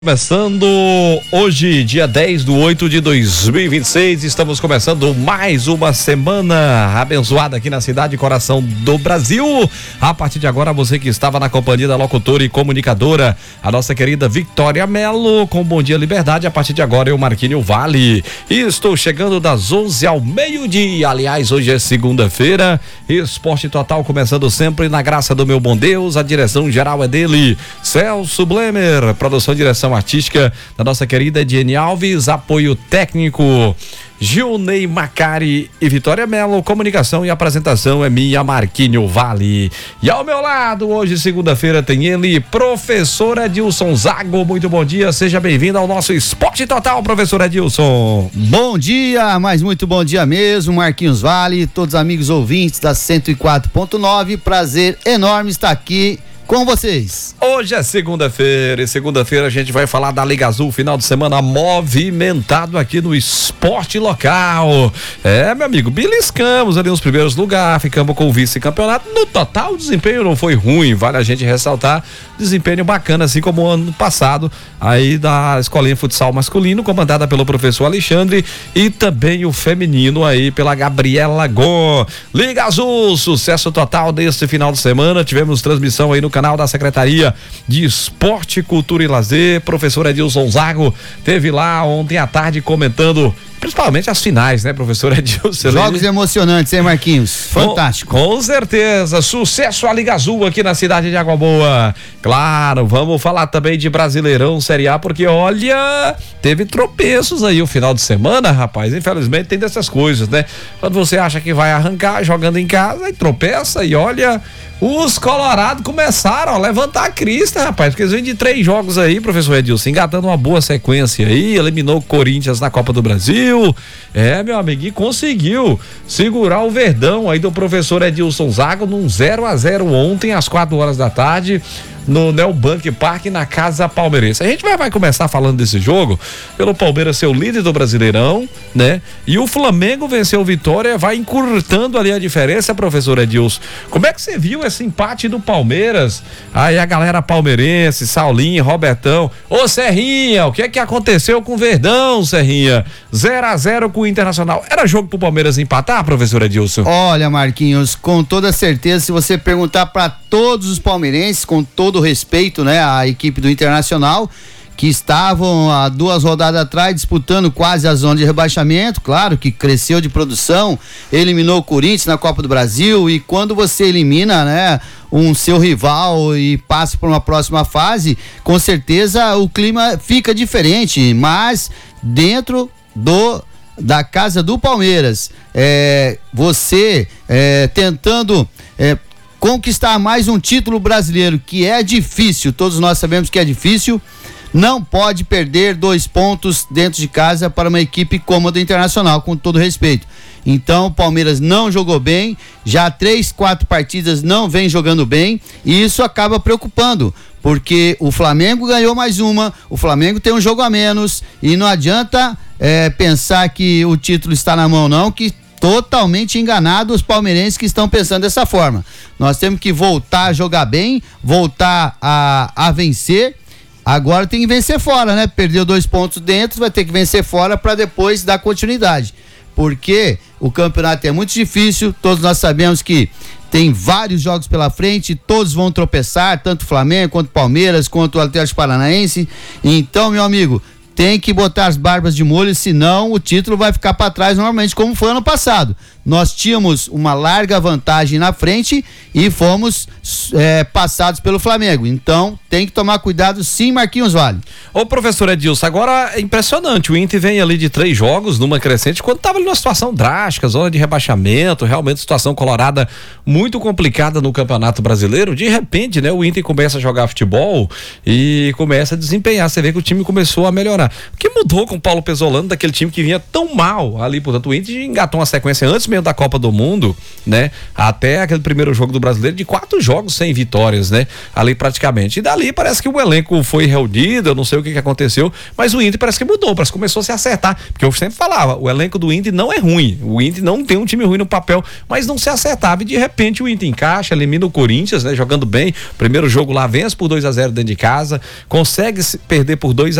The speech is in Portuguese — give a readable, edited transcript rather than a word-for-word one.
Começando hoje, dia 10/8/2026, estamos começando mais uma semana abençoada aqui na cidade, coração do Brasil. A partir de agora, você que estava na companhia da locutora e comunicadora, a nossa querida Victoria Mello, com Bom Dia Liberdade. A partir de agora, eu, Marquinho Vale, e estou chegando das 11 ao meio-dia. Aliás, hoje é segunda-feira, Esporte Total começando sempre na graça do meu bom Deus. A direção geral é dele, Celso Blemer, produção e direção artística da nossa querida Ediene Alves, apoio técnico Gilney Macari e Vitória Mello, comunicação e apresentação é minha, Marquinho Vale. E ao meu lado, hoje segunda-feira, tem ele, professor Edilson Zago. Muito bom dia, seja bem-vindo ao nosso Esporte Total, professor Edilson. Bom dia, mas muito bom dia mesmo, Marquinhos Vale, todos os amigos ouvintes da 104.9, prazer enorme estar aqui com vocês. Hoje é segunda-feira, e segunda-feira a gente vai falar da Liga Azul, final de semana movimentado aqui no esporte local. Meu amigo, beliscamos ali nos primeiros lugares, ficamos com o vice-campeonato. No total, o desempenho não foi ruim, vale a gente ressaltar, desempenho bacana, assim como o ano passado, aí da escolinha futsal masculino, comandada pelo professor Alexandre, e também o feminino aí pela Gabriela Gon. Liga Azul, sucesso total desse final de semana, tivemos transmissão aí no canal da Secretaria de Esporte, Cultura e Lazer. Professor Edilson Zago teve lá ontem à tarde comentando principalmente as finais, né, professor Edilson? Jogos emocionantes, hein, Marquinhos? Fantástico. Com certeza, sucesso a Liga Azul aqui na cidade de Água Boa. Claro, vamos falar também de Brasileirão Série A, porque olha, teve tropeços aí o final de semana, rapaz, infelizmente tem dessas coisas, né? Quando você acha que vai arrancar jogando em casa, aí tropeça e olha, os colorados começaram a levantar a crista, rapaz, porque eles vêm de 3 jogos aí, professor Edilson, engatando uma boa sequência aí, eliminou o Corinthians na Copa do Brasil, meu amigo, e conseguiu segurar o Verdão aí do professor Edilson Zago num 0-0 ontem às 4 horas da tarde no Neobank Park, na Casa Palmeirense. A gente vai começar falando desse jogo, pelo Palmeiras ser o líder do Brasileirão, né? E o Flamengo venceu o Vitória, vai encurtando ali a diferença, professor Edilson. Como é que você viu esse empate do Palmeiras? Aí a galera palmeirense, Saulinho, Robertão. Ô Serrinha, o que é que aconteceu com o Verdão, Serrinha? 0-0 com o Internacional. Era jogo pro Palmeiras empatar, professor Edilson? Olha, Marquinhos, com toda certeza, se você perguntar para todos os palmeirenses, com todo respeito, né, a equipe do Internacional, que estavam há 2 rodadas atrás disputando quase a zona de rebaixamento, claro que cresceu de produção, eliminou o Corinthians na Copa do Brasil, e quando você elimina, né, um seu rival e passa por uma próxima fase, com certeza o clima fica diferente, mas dentro da casa do Palmeiras, você tentando conquistar mais um título brasileiro, que é difícil, todos nós sabemos que é difícil, não pode perder 2 pontos dentro de casa para uma equipe como a do Internacional, com todo respeito. Então o Palmeiras não jogou bem, já 3-4 partidas não vem jogando bem, e isso acaba preocupando, porque o Flamengo ganhou mais uma, o Flamengo tem um jogo a menos, e não adianta pensar que o título está na mão, não, que totalmente enganado os palmeirenses que estão pensando dessa forma. Nós temos que voltar a jogar bem, voltar a vencer. Agora tem que vencer fora, né? Perdeu 2 pontos dentro, vai ter que vencer fora para depois dar continuidade. Porque o campeonato é muito difícil, todos nós sabemos que tem vários jogos pela frente, todos vão tropeçar, tanto o Flamengo, quanto o Palmeiras, quanto o Atlético Paranaense. Então, meu amigo, tem que botar as barbas de molho, senão o título vai ficar para trás normalmente, como foi ano passado. Nós tínhamos uma larga vantagem na frente e fomos passados pelo Flamengo. Então tem que tomar cuidado, sim, Marquinhos Vale. Ô professor Edilson, agora é impressionante, o Inter vem ali de 3 jogos numa crescente, quando estava ali numa situação drástica, zona de rebaixamento, realmente situação colorada muito complicada no Campeonato Brasileiro. De repente, né, o Inter começa a jogar futebol e começa a desempenhar, você vê que o time começou a melhorar. semana. O que mudou com o Paulo Pesolano, daquele time que vinha tão mal ali, portanto, o Inter engatou uma sequência antes mesmo da Copa do Mundo, né? Até aquele primeiro jogo do Brasileiro, de 4 jogos sem vitórias, né? Ali praticamente. E dali parece que o elenco foi reunido, eu não sei o que aconteceu, mas o Inter parece que mudou, parece que começou a se acertar, porque eu sempre falava, o elenco do Inter não é ruim, o Inter não tem um time ruim no papel, mas não se acertava, e de repente o Inter encaixa, elimina o Corinthians, né? Jogando bem, primeiro jogo lá, vence por 2-0 dentro de casa, consegue perder por 2-0